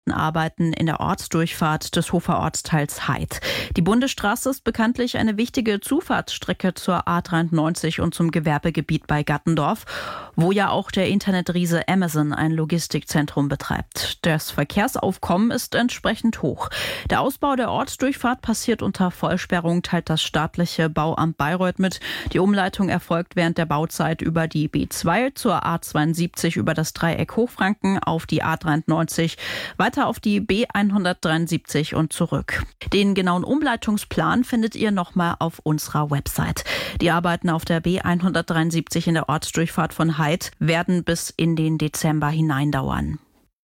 starten Arbeiten in der Ortsdurchfahrt des Hofer Ortsteils Heid. Die Bundesstraße ist bekanntlich eine wichtige Zufahrtsstrecke zur A93 und zum Gewerbegebiet bei Gattendorf, wo ja auch der Internetriese Amazon ein Logistikzentrum betreibt. Das Verkehrsaufkommen ist entsprechend hoch. Der Ausbau der Ortsdurchfahrt passiert unter Vollsperrung, teilt das staatliche Bauamt Bayreuth mit. Die Umleitung erfolgt während der Bauzeit über die B2 zur A72 über das Dreieck Hochfranken auf die A93, weiter auf die B173 und zurück. Den genauen Umleitungsplan findet ihr nochmal auf unserer Website. Die Arbeiten auf der B173 in der Ortsdurchfahrt von Heid werden bis in den Dezember hineindauern.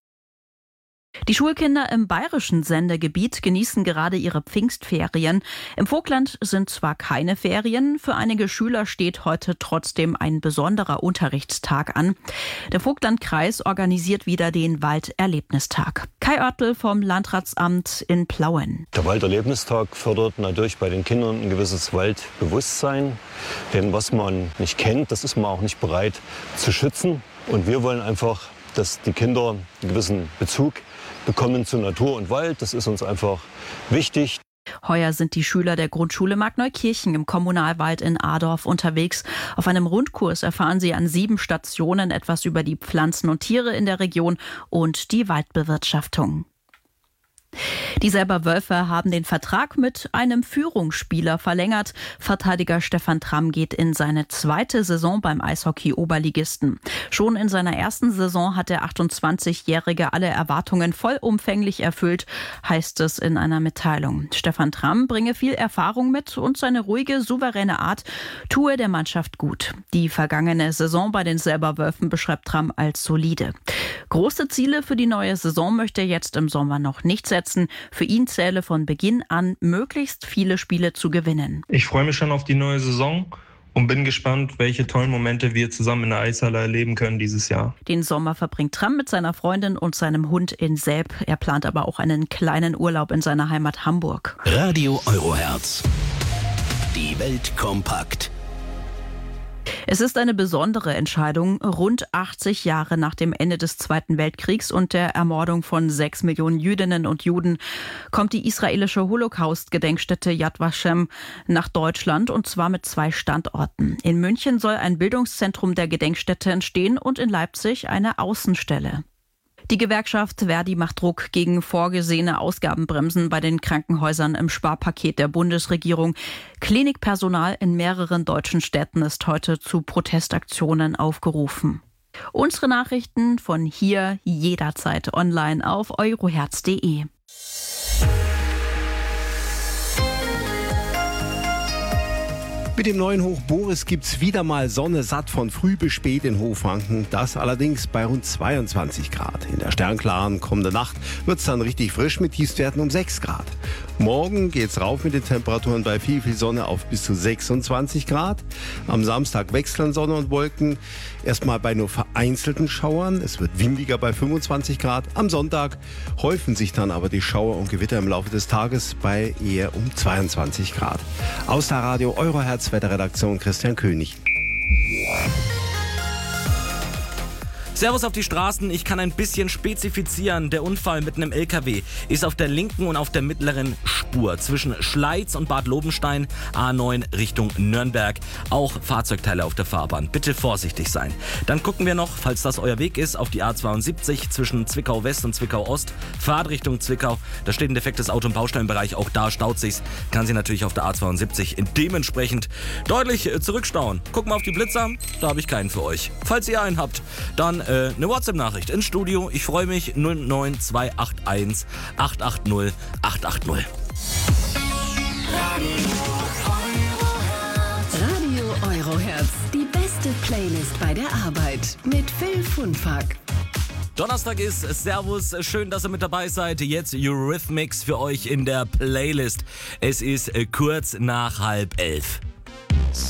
Die Schulkinder im bayerischen Sendegebiet genießen gerade ihre Pfingstferien. Im Vogtland sind zwar keine Ferien, für einige Schüler steht heute trotzdem ein besonderer Unterrichtstag an. Der Vogtlandkreis organisiert wieder den Walderlebnistag. Kai Oertel vom Landratsamt in Plauen. Der Walderlebnistag fördert natürlich bei den Kindern ein gewisses Waldbewusstsein. Denn was man nicht kennt, das ist man auch nicht bereit zu schützen. Und wir wollen einfach, dass die Kinder einen gewissen Bezug bekommen zu Natur und Wald. Das ist uns einfach wichtig. Heuer sind die Schüler der Grundschule Markneukirchen im Kommunalwald in Adorf unterwegs. Auf einem Rundkurs erfahren sie an 7 Stationen etwas über die Pflanzen und Tiere in der Region und die Waldbewirtschaftung. Die Selber-Wölfe haben den Vertrag mit einem Führungsspieler verlängert. Verteidiger Stefan Tramm geht in seine 2. Saison beim Eishockey-Oberligisten. Schon in seiner ersten Saison hat der 28-Jährige alle Erwartungen vollumfänglich erfüllt, heißt es in einer Mitteilung. Stefan Tramm bringe viel Erfahrung mit und seine ruhige, souveräne Art tue der Mannschaft gut. Die vergangene Saison bei den Selber-Wölfen beschreibt Tramm als solide. Große Ziele für die neue Saison möchte er jetzt im Sommer noch nicht setzen. Für ihn zähle von Beginn an, möglichst viele Spiele zu gewinnen. Ich freue mich schon auf die neue Saison und bin gespannt, welche tollen Momente wir zusammen in der Eishalle erleben können dieses Jahr. Den Sommer verbringt Tramm mit seiner Freundin und seinem Hund in Selb. Er plant aber auch einen kleinen Urlaub in seiner Heimat Hamburg. Radio Euroherz. Die Welt kompakt. Es ist eine besondere Entscheidung. Rund 80 Jahre nach dem Ende des Zweiten Weltkriegs und der Ermordung von 6 Millionen Jüdinnen und Juden kommt die israelische Holocaust-Gedenkstätte Yad Vashem nach Deutschland, und zwar mit 2 Standorten. In München soll ein Bildungszentrum der Gedenkstätte entstehen und in Leipzig eine Außenstelle. Die Gewerkschaft Verdi macht Druck gegen vorgesehene Ausgabenbremsen bei den Krankenhäusern im Sparpaket der Bundesregierung. Klinikpersonal in mehreren deutschen Städten ist heute zu Protestaktionen aufgerufen. Unsere Nachrichten von hier jederzeit online auf euroherz.de. Mit dem neuen Hoch Boris gibt's wieder mal Sonne satt von früh bis spät in Hochfranken. Das allerdings bei rund 22 Grad. In der sternklaren kommenden Nacht wird's dann richtig frisch mit Tiefstwerten um 6 Grad. Morgen geht's rauf mit den Temperaturen bei viel Sonne auf bis zu 26 Grad. Am Samstag wechseln Sonne und Wolken. Erstmal bei nur vereinzelten Schauern. Es wird windiger bei 25 Grad. Am Sonntag häufen sich dann aber die Schauer und Gewitter im Laufe des Tages bei eher um 22 Grad. Aus der Radio Euroherz Wetterredaktion Christian König. Servus auf die Straßen, ich kann ein bisschen spezifizieren. Der Unfall mit einem LKW ist auf der linken und auf der mittleren Spur zwischen Schleiz und Bad Lobenstein, A9 Richtung Nürnberg. Auch Fahrzeugteile auf der Fahrbahn. Bitte vorsichtig sein. Dann gucken wir noch, falls das euer Weg ist, auf die A72 zwischen Zwickau West und Zwickau Ost. Fahrt Richtung Zwickau. Da steht ein defektes Auto im Baustellenbereich. Auch da staut sich's. Kann sie natürlich auf der A72 dementsprechend deutlich zurückstauen. Gucken wir auf die Blitzer. Da habe ich keinen für euch. Falls ihr einen habt, dann eine WhatsApp-Nachricht ins Studio. Ich freue mich. 09281 880 880. Radio Euroherz. Die beste Playlist bei der Arbeit. Mit Phil Funfack. Donnerstag ist, Servus, schön, dass ihr mit dabei seid. Jetzt Eurythmics für euch in der Playlist. Es ist kurz nach 10:30.